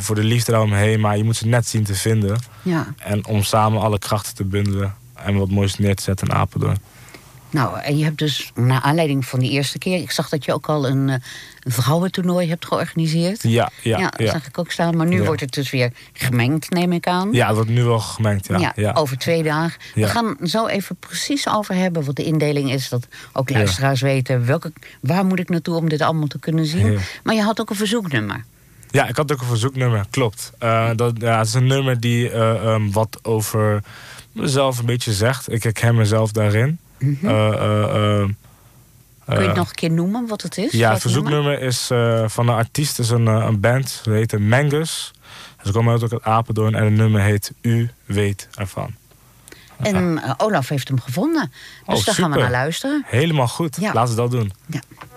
voor de liefde daaromheen. Maar je moet ze net zien te vinden. Ja. En om samen alle krachten te bundelen. En wat moois neer te zetten in Apeldoorn. Nou, en je hebt dus, naar aanleiding van die eerste keer... ik zag dat je ook al een vrouwentoernooi hebt georganiseerd. Ja. Dat zag ik ook staan. Maar nu wordt het dus weer gemengd, neem ik aan. Ja, het wordt nu wel gemengd, ja. Over 2 dagen. Ja. We gaan zo even precies over hebben wat de indeling is. Dat ook luisteraars weten, waar moet ik naartoe om dit allemaal te kunnen zien. Ja. Maar je had ook een verzoeknummer. Ja, ik had ook een verzoeknummer, klopt. Het is een nummer die wat over mezelf een beetje zegt. Ik herken mezelf daarin. Kun je het nog een keer noemen wat het is? Ja, het verzoeknummer is van een artiest, is een band, ze heet Mangus. Ze komen ook uit Apeldoorn en het nummer heet U weet ervan. En Olaf heeft hem gevonden. Dus daar gaan we naar luisteren. Helemaal goed, Ja. laten we dat doen. Ja.